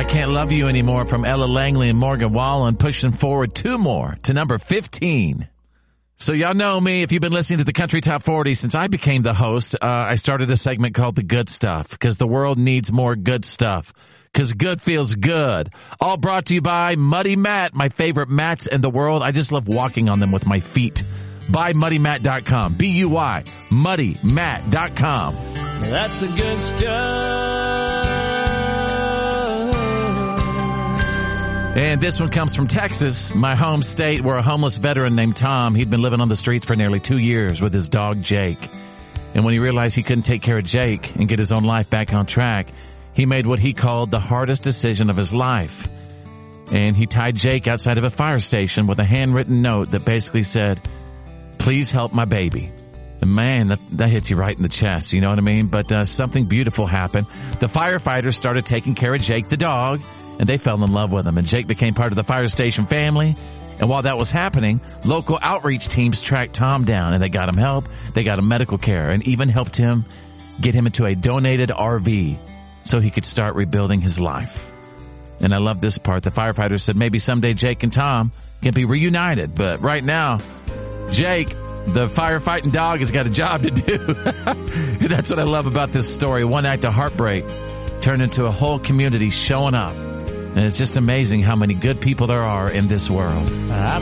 I Can't Love You Anymore from Ella Langley and Morgan Wallen, pushing forward 2 more to number 15. So y'all know me, if you've been listening to the Country Top 40, since I became the host, I started a segment called The Good Stuff, because the world needs more good stuff, because good feels good. All brought to you by Muddy Mat, my favorite mats in the world. I just love walking on them with my feet. Buy MuddyMat.com, B-U-Y, MuddyMat.com. That's the good stuff. And this one comes from Texas, my home state, where a homeless veteran named Tom, he'd been living on the streets for nearly 2 years with his dog Jake. And when he realized he couldn't take care of Jake and get his own life back on track, he made what he called the hardest decision of his life. And he tied Jake outside of a fire station with a handwritten note that basically said, "Please help my baby." And man, that hits you right in the chest, you know what I mean? But something beautiful happened. The firefighters started taking care of Jake the dog, and they fell in love with him. And Jake became part of the fire station family. And while that was happening, local outreach teams tracked Tom down, and they got him help, they got him medical care, and even helped him get him into a donated RV so he could start rebuilding his life. And I love this part. The firefighters said maybe someday Jake and Tom can be reunited. But right now, Jake, the firefighting dog, has got a job to do. That's what I love about this story. One act of heartbreak turned into a whole community showing up. And it's just amazing how many good people there are in this world. I